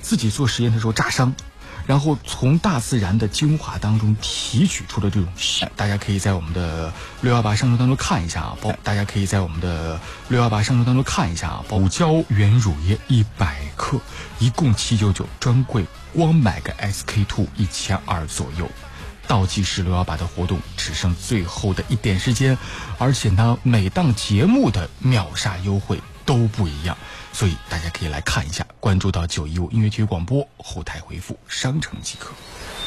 自己做实验的时候炸伤，然后从大自然的精华当中提取出的这种大家可以在我们的618上周当中看一下啊，大家可以在我们的618上周当中看一下啊，乳胶原乳液100克，一共799，专柜光买个 SK2 1200左右。倒计时618的活动只剩最后的一点时间，而且呢，每档节目的秒杀优惠都不一样，所以大家可以来看一下，关注到915音乐体育广播后台回复商城即可。